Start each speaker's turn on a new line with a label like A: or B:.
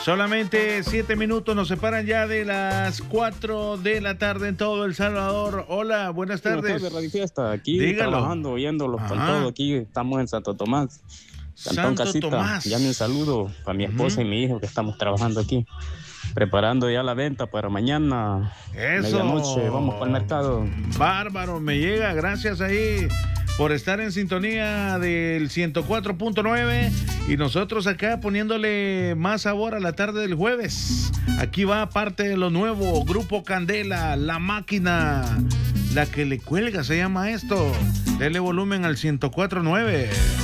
A: Solamente 7 minutos nos separan ya de las 4 de la tarde en todo El Salvador. Hola, buenas tardes.
B: Buenas tardes, Radio Fiesta. Aquí
A: Dígalo.
B: trabajando, oyéndolos con todo. Aquí estamos en Santo Tomás. Cantón
A: Santo
B: Casita.
A: Tomás.
B: Ya un saludo para mi esposa y mi hijo que estamos trabajando aquí. Preparando ya la venta para mañana.
A: Eso.
B: Medianoche, vamos para el mercado.
A: Bárbaro, me llega. Gracias ahí por estar en sintonía del 104.9 y nosotros acá poniéndole más sabor a la tarde del jueves. Aquí va parte de lo nuevo, Grupo Candela, La Máquina, la que le cuelga se llama esto. Dele volumen al 104.9.